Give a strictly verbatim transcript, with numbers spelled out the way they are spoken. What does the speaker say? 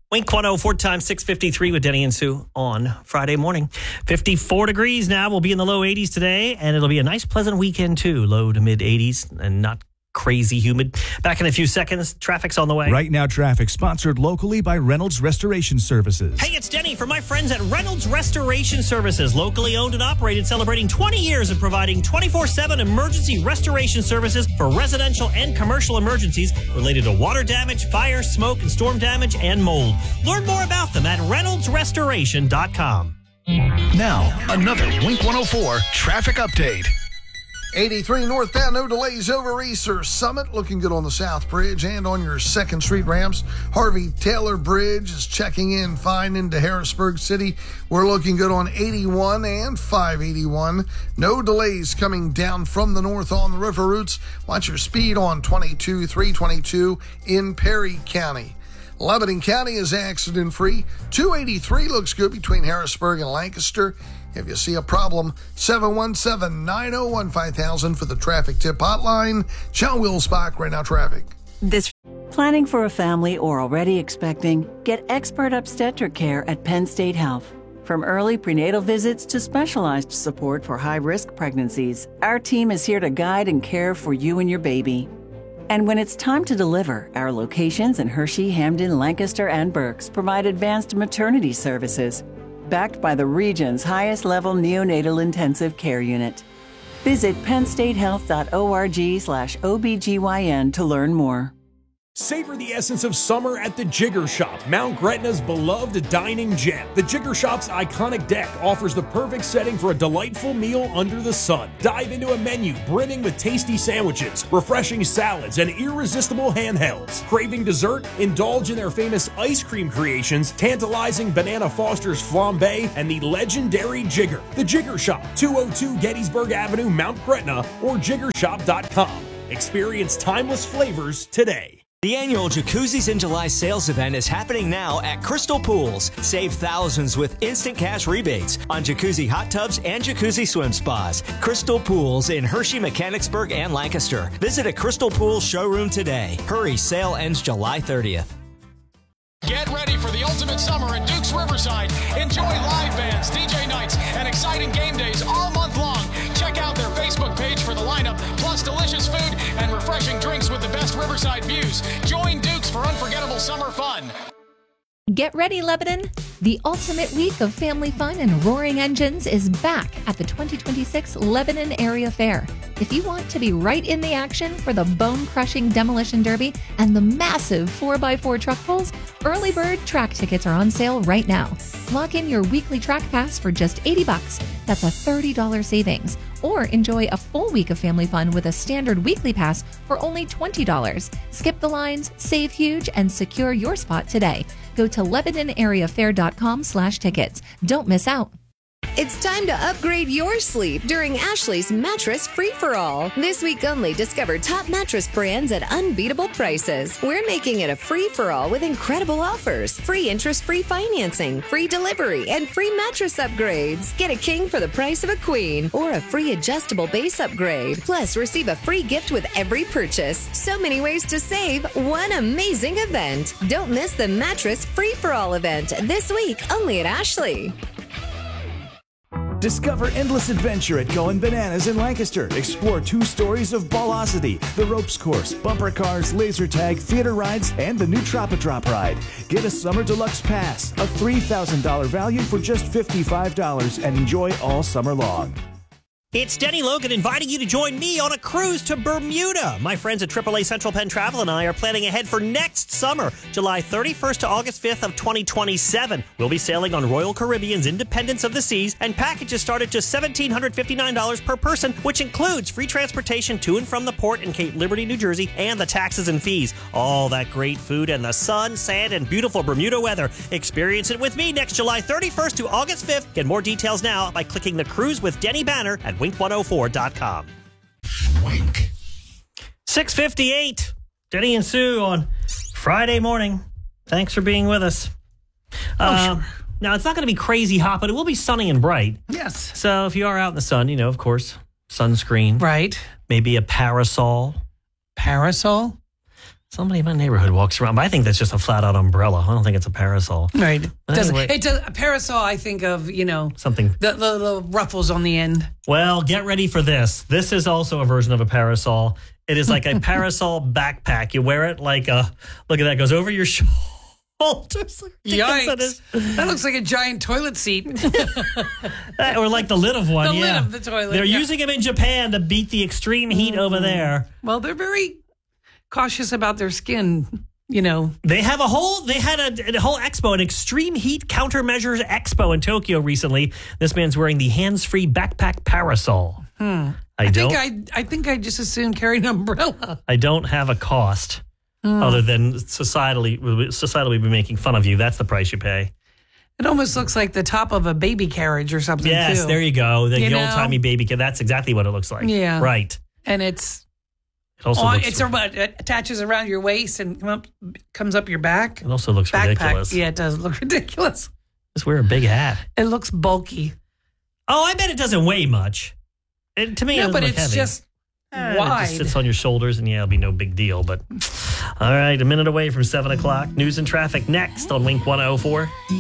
Wink one oh four times six fifty-three with Denny and Sue on Friday morning. fifty-four degrees now. We'll be in the low eighties today, and it'll be a nice, pleasant weekend, too. Low to mid eighties and not crazy humid. Back in a few seconds. Traffic's on the way. Right Now Traffic, sponsored locally by Reynolds Restoration Services. Hey, it's Denny from my friends at Reynolds Restoration Services, locally owned and operated, celebrating twenty years of providing twenty-four seven emergency restoration services for residential and commercial emergencies related to water damage, fire, smoke, and storm damage, and mold. Learn more about them at reynolds restoration dot com. Now, another Wink one oh four traffic update. eighty-three northbound, no delays over Easter Summit. Looking good on the South Bridge and on your second Street ramps. Harvey Taylor Bridge is checking in fine into Harrisburg City. We're looking good on eighty-one and five eighty-one. No delays coming down from the north on the river routes. Watch your speed on twenty-two, three twenty-two in Perry County. Lebanon County is accident-free. two eighty-three looks good between Harrisburg and Lancaster. If you see a problem, seven one seven, nine oh one, five thousand for the traffic tip hotline. John Wilsbach, Right Now Traffic. This planning for a family or already expecting? Get expert obstetric care at Penn State Health. From early prenatal visits to specialized support for high-risk pregnancies, our team is here to guide and care for you and your baby. And when it's time to deliver, our locations in Hershey, Hamden, Lancaster, and Berks provide advanced maternity services, backed by the region's highest-level neonatal intensive care unit. Visit pennstatehealth.org slash OBGYN to learn more. Savor the essence of summer at the Jigger Shop, Mount Gretna's beloved dining gem. The Jigger Shop's iconic deck offers the perfect setting for a delightful meal under the sun. Dive into a menu brimming with tasty sandwiches, refreshing salads, and irresistible handhelds. Craving dessert? Indulge in their famous ice cream creations, tantalizing Banana Foster's flambe, and the legendary Jigger. The Jigger Shop, two oh two Gettysburg Avenue, Mount Gretna, or jigger shop dot com. Experience timeless flavors today. The annual Jacuzzis in July sales event is happening now at Crystal Pools. Save thousands with instant cash rebates on jacuzzi hot tubs and jacuzzi swim spas. Crystal Pools in Hershey, Mechanicsburg, and Lancaster. Visit a Crystal Pools showroom today. Hurry, sale ends July thirtieth. Get ready for the ultimate summer at Duke's Riverside. Enjoy live bands, D J nights, and exciting game days all month long. Check out their Facebook page for the lineup, plus delicious food and refreshing drinks with the best Riverside views. Join Duke's for unforgettable summer fun. Get ready, Lebanon! The ultimate week of family fun and roaring engines is back at the twenty twenty-six Lebanon Area Fair. If you want to be right in the action for the bone-crushing demolition derby and the massive four by four truck pulls, early bird track tickets are on sale right now. Lock in your weekly track pass for just eighty bucks. That's a thirty dollars savings. Or enjoy a full week of family fun with a standard weekly pass for only twenty dollars. Skip the lines, save huge, and secure your spot today. Go to lebanon area fair dot com slash tickets. Don't miss out. It's time to upgrade your sleep during Ashley's Mattress Free-for-All. This week only, discover top mattress brands at unbeatable prices. We're making it a free-for-all with incredible offers. Free interest-free financing, free delivery, and free mattress upgrades. Get a king for the price of a queen or a free adjustable base upgrade. Plus, receive a free gift with every purchase. So many ways to save. One amazing event. Don't miss the Mattress Free-for-all event this week only at Ashley. Discover endless adventure at Going Bananas in Lancaster. Explore two stories of Ballosity, the ropes course, bumper cars, laser tag, theater rides, and the new Trop-a-Drop ride. Get a summer deluxe pass, a three thousand dollars value for just fifty-five dollars, and enjoy all summer long. It's Denny Logan inviting you to join me on a cruise to Bermuda. My friends at triple A Central Penn Travel and I are planning ahead for next summer, July thirty-first to August fifth of twenty twenty-seven. We'll be sailing on Royal Caribbean's Independence of the Seas, and packages start at just one thousand seven hundred fifty-nine dollars per person, which includes free transportation to and from the port in Cape Liberty, New Jersey, and the taxes and fees. All that great food and the sun, sand, and beautiful Bermuda weather. Experience it with me next July thirty-first to August fifth. Get more details now by clicking the Cruise with Denny banner at wink one oh four dot com. Wink. six fifty-eight. Denny and Sue on Friday morning. Thanks for being with us. Oh, uh, sure. Now, it's not going to be crazy hot, but it will be sunny and bright. Yes. So if you are out in the sun, you know, of course, sunscreen. Right. Maybe a parasol. Parasol? Somebody in my neighborhood walks around, but I think that's just a flat-out umbrella. I don't think it's a parasol. Right. It doesn't, Anyway. it does, a parasol, I think of, you know, Something. the, the little ruffles on the end. Well, get ready for this. This is also a version of a parasol. It is like a parasol backpack. You wear it like a, look at that, goes over your shoulders. Yikes. That looks like a giant toilet seat. Or like the lid of one, The lid yeah. of the toilet, They're yeah. using them in Japan to beat the extreme heat over there. Well, they're very cautious about their skin, you know. They have a whole, they had a, a whole expo, an extreme heat countermeasures expo in Tokyo recently. This man's wearing the hands-free backpack parasol. Hmm. I, I don't, think I, I think I just assumed carry an umbrella. I don't have a cost Hmm. other than societally, societally we'd be making fun of you. That's the price you pay. It almost looks like the top of a baby carriage or something, Yes, too. there you go. The, You the know? old-timey baby kid. That's exactly what it looks like. Yeah. Right. And it's It also on, looks, it's around, it attaches around your waist and come up, comes up your back. it also looks Backpack. ridiculous. Yeah, it does look ridiculous. Just wear a big hat. It looks bulky. Oh, I bet it doesn't weigh much. It, to me, it No, doesn't but look it's heavy. just Eh, It wide. just sits on your shoulders, and yeah, it'll be no big deal. But all right, a minute away from seven o'clock. News and traffic next on Wink one oh four.